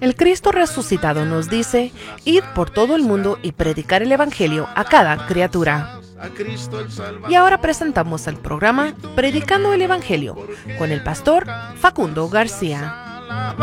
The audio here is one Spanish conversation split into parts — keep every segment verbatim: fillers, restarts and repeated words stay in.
El Cristo resucitado nos dice, id por todo el mundo y predicar el Evangelio a cada criatura. Y ahora presentamos el programa Predicando el Evangelio con el pastor Facundo García.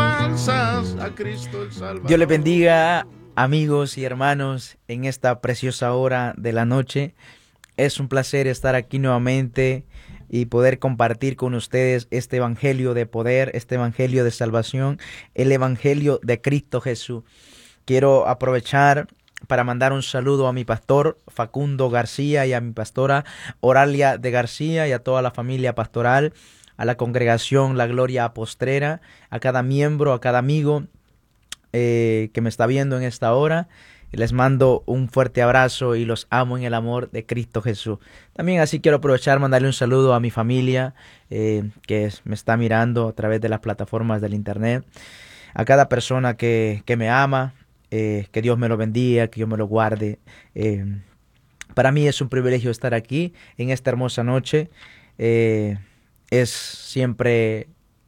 Dios les bendiga, amigos y hermanos, en esta preciosa hora de la noche. Es un placer estar aquí nuevamente y poder compartir con ustedes este evangelio de poder, este evangelio de salvación, el evangelio de Cristo Jesús. Quiero aprovechar para mandar un saludo a mi pastor Facundo García y a mi pastora Oralia de García y a toda la familia pastoral, a la congregación La Gloria Postrera, a cada miembro, a cada amigo eh, que me está viendo en esta hora. Les mando un fuerte abrazo y los amo en el amor de Cristo Jesús. También así quiero aprovechar mandarle un saludo a mi familia eh, que es, me está mirando a través de las plataformas del internet. A cada persona que, que me ama, eh, que Dios me lo bendiga, que Dios me lo guarde. Eh, para mí es un privilegio estar aquí en esta hermosa noche. Eh, es siempre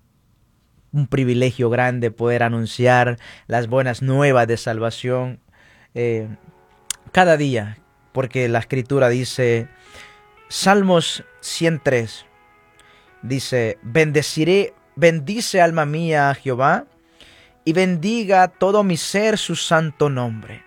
un privilegio grande poder anunciar las buenas nuevas de salvación. Eh, cada día, porque la escritura dice, Salmos ciento tres, dice, bendeciré, bendice alma mía a Jehová, y bendiga todo mi ser su santo nombre.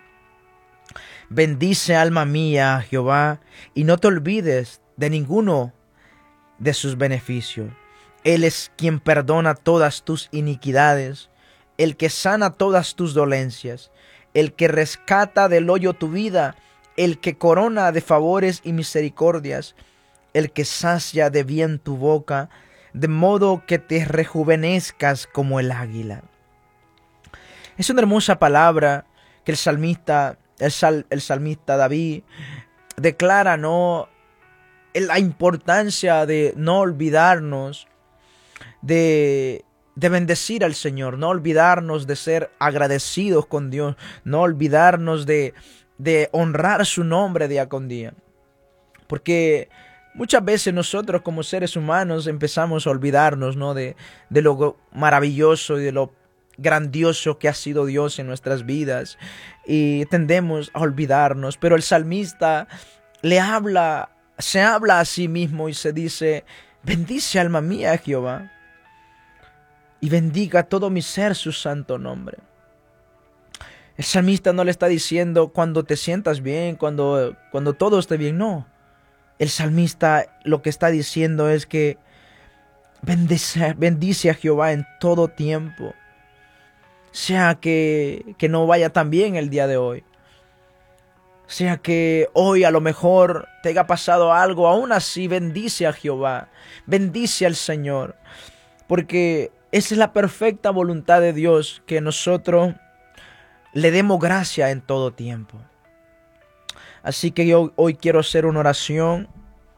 Bendice alma mía a Jehová, y no te olvides de ninguno de sus beneficios. Él es quien perdona todas tus iniquidades, el que sana todas tus dolencias, el que rescata del hoyo tu vida, el que corona de favores y misericordias, el que sacia de bien tu boca, de modo que te rejuvenezcas como el águila. Es una hermosa palabra que el salmista, el, sal, el salmista David declara, ¿no?, la importancia de no olvidarnos de de bendecir al Señor, no olvidarnos de ser agradecidos con Dios, no olvidarnos de, de honrar su nombre día con día. Porque muchas veces nosotros como seres humanos empezamos a olvidarnos, ¿no?, de, de lo maravilloso y de lo grandioso que ha sido Dios en nuestras vidas, y tendemos a olvidarnos. Pero el salmista le habla, se habla a sí mismo y se dice, bendice alma mía a Jehová, y bendiga todo mi ser su santo nombre. El salmista no le está diciendo cuando te sientas bien, cuando, cuando todo esté bien, no. El salmista lo que está diciendo es que bendice, bendice a Jehová en todo tiempo. Sea que, que no vaya tan bien el día de hoy, sea que hoy a lo mejor te haya pasado algo, aún así bendice a Jehová, bendice al Señor, porque esa es la perfecta voluntad de Dios, que nosotros le demos gracia en todo tiempo. Así que yo hoy quiero hacer una oración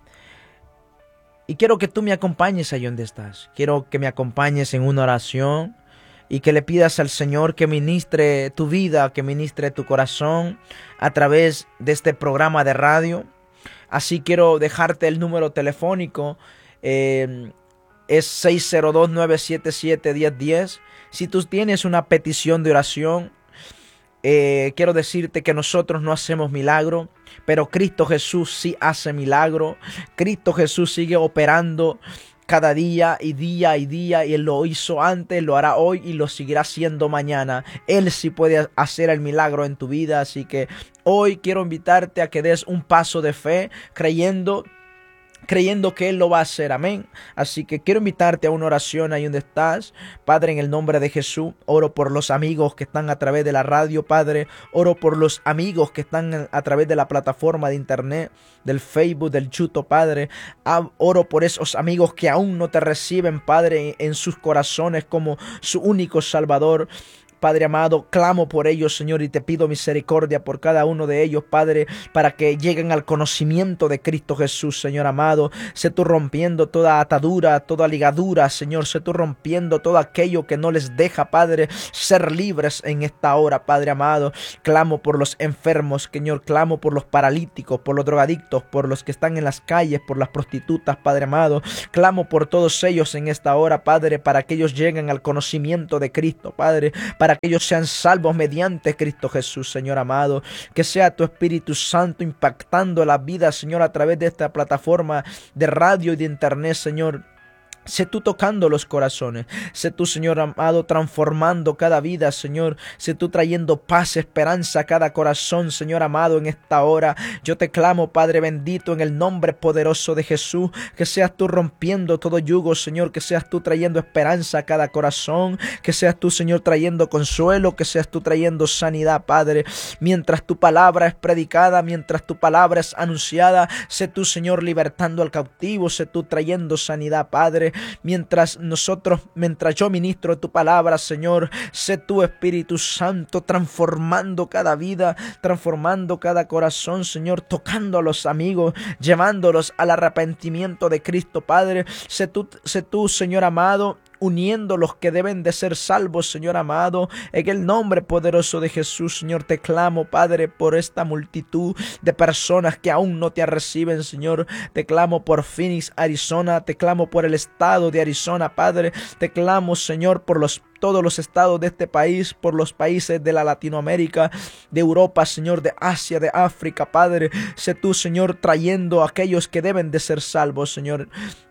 y quiero que tú me acompañes ahí donde estás. Quiero que me acompañes en una oración y que le pidas al Señor que ministre tu vida, que ministre tu corazón a través de este programa de radio. Así quiero dejarte el número telefónico. Eh, Es seis cero dos, nueve siete siete, uno cero uno cero. Si tú tienes una petición de oración, eh, quiero decirte que nosotros no hacemos milagro, pero Cristo Jesús sí hace milagro. Cristo Jesús sigue operando cada día y día y día, y Él lo hizo antes, lo hará hoy y lo seguirá haciendo mañana. Él sí puede hacer el milagro en tu vida, así que hoy quiero invitarte a que des un paso de fe, creyendo creyendo que Él lo va a hacer, amén. Así que quiero invitarte a una oración ahí donde estás. Padre, en el nombre de Jesús, oro por los amigos que están a través de la radio, Padre. Oro por los amigos que están a través de la plataforma de internet, del Facebook, del YouTube, Padre. Oro por esos amigos que aún no te reciben, Padre, en sus corazones como su único Salvador. Padre amado, clamo por ellos, Señor, y te pido misericordia por cada uno de ellos, Padre, para que lleguen al conocimiento de Cristo Jesús, Señor amado. Sé tú rompiendo toda atadura, toda ligadura, Señor. Sé tú rompiendo todo aquello que no les deja, Padre, ser libres en esta hora, Padre amado. Clamo por los enfermos, Señor. Clamo por los paralíticos, por los drogadictos, por los que están en las calles, por las prostitutas, Padre amado. Clamo por todos ellos en esta hora, Padre, para que ellos lleguen al conocimiento de Cristo, Padre, para para que ellos sean salvos mediante Cristo Jesús, Señor amado. Que sea tu Espíritu Santo impactando la vida, Señor, a través de esta plataforma de radio y de internet, Señor. Sé tú tocando los corazones, sé tú, Señor amado, transformando cada vida, Señor. Sé tú trayendo paz, esperanza a cada corazón, Señor amado, en esta hora. Yo te clamo, Padre bendito, en el nombre poderoso de Jesús, que seas tú rompiendo todo yugo, Señor, que seas tú trayendo esperanza a cada corazón, que seas tú, Señor, trayendo consuelo, que seas tú trayendo sanidad, Padre. Mientras tu palabra es predicada, mientras tu palabra es anunciada, sé tú, Señor, libertando al cautivo, sé tú trayendo sanidad, Padre. Mientras nosotros, mientras yo ministro tu palabra, Señor, sé tu Espíritu Santo transformando cada vida, transformando cada corazón, Señor, tocando a los amigos, llevándolos al arrepentimiento de Cristo, Padre. Sé tú, sé tú, Señor amado, uniendo los que deben de ser salvos, Señor amado, en el nombre poderoso de Jesús, Señor. Te clamo, Padre, por esta multitud de personas que aún no te reciben, Señor. Te clamo por Phoenix, Arizona. Te clamo por el estado de Arizona, Padre. Te clamo, Señor, por los todos los estados de este país, por los países de la Latinoamérica, de Europa, Señor, de Asia, de África, Padre. Sé tú, Señor, trayendo a aquellos que deben de ser salvos, Señor.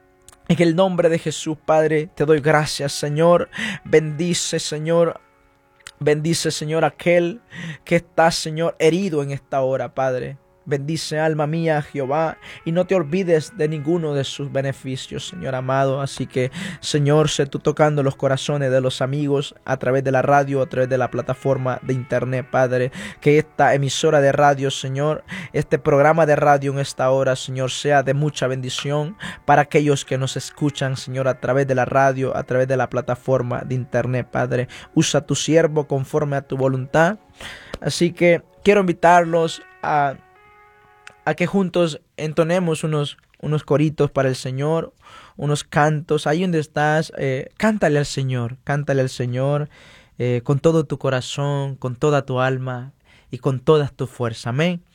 En el nombre de Jesús, Padre, te doy gracias, Señor. Bendice, Señor. Bendice, Señor, aquel que está, Señor, herido en esta hora, Padre. Bendice, alma mía, Jehová, y no te olvides de ninguno de sus beneficios, Señor amado. Así que, Señor, sé tú tocando los corazones de los amigos a través de la radio, a través de la plataforma de internet, Padre. Que esta emisora de radio, Señor, este programa de radio en esta hora, Señor, sea de mucha bendición para aquellos que nos escuchan, Señor, a través de la radio, a través de la plataforma de internet, Padre. Usa tu siervo conforme a tu voluntad. Así que quiero invitarlos a a que juntos entonemos unos, unos coritos para el Señor, unos cantos. Ahí donde estás, eh, cántale al Señor, cántale al Señor eh, con todo tu corazón, con toda tu alma y con toda tu fuerza. Amén.